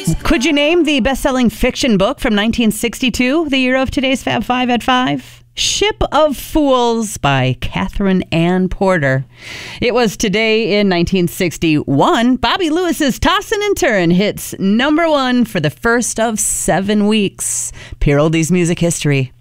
Could you name the best-selling fiction book from 1962, the year of today's Fab Five at 5? Ship of Fools by Catherine Ann Porter. It was today in 1961, Bobby Lewis's Tossin' and Turn hits #1 for the first of 7 weeks. Pure Oldies music history.